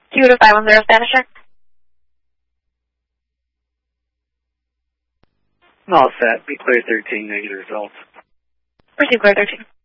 Q to 510 Spanish check. All set. Be clear 13, negative results. Proceed clear 13.